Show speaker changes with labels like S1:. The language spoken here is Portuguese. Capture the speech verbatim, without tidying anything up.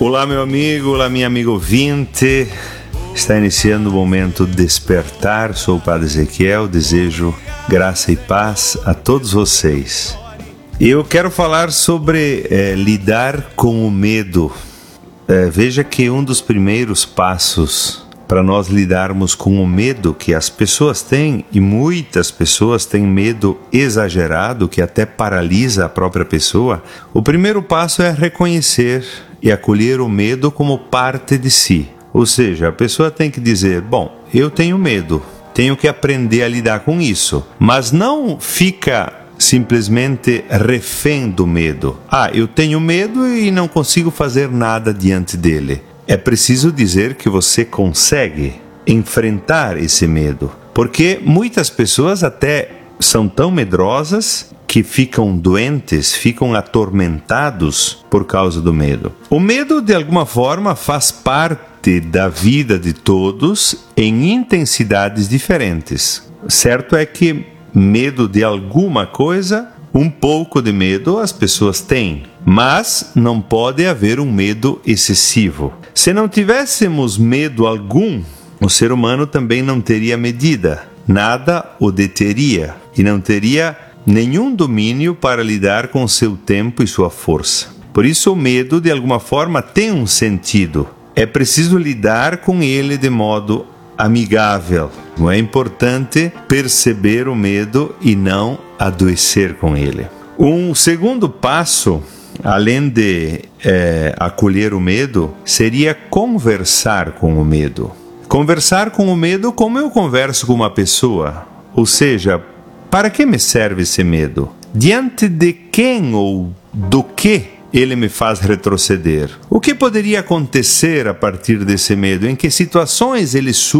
S1: Olá, meu amigo, olá, minha amiga ouvinte. Está iniciando o momento Despertar. Sou o Padre Ezequiel, desejo graça e paz a todos vocês. Eu quero falar sobre é, lidar com o medo. É, veja que um dos primeiros passos para nós lidarmos com o medo que as pessoas têm, e muitas pessoas têm medo exagerado que até paralisa a própria pessoa, o primeiro passo é reconhecer e acolher o medo como parte de si. Ou seja, a pessoa tem que dizer, bom, eu tenho medo, tenho que aprender a lidar com isso, mas não fica simplesmente refém do medo. Ah, eu tenho medo e não consigo fazer nada diante dele. É preciso dizer que você consegue enfrentar esse medo, porque muitas pessoas até são tão medrosas que ficam doentes, ficam atormentados por causa do medo. O medo, de alguma forma, faz parte da vida de todos em intensidades diferentes. Certo é que medo de alguma coisa, um pouco de medo as pessoas têm, mas não pode haver um medo excessivo. Se não tivéssemos medo algum, o ser humano também não teria medida, nada o deteria e não teria nenhum domínio para lidar com seu tempo e sua força. Por isso o medo, de alguma forma, tem um sentido. É preciso lidar com ele de modo amigável. É importante perceber o medo e não adoecer com ele. Um segundo passo, além de é, acolher o medo, seria conversar com o medo. Conversar com o medo como eu converso com uma pessoa. Ou seja, para que me serve esse medo? Diante de quem ou do que ele me faz retroceder? O que poderia acontecer a partir desse medo? Em que situações ele surge?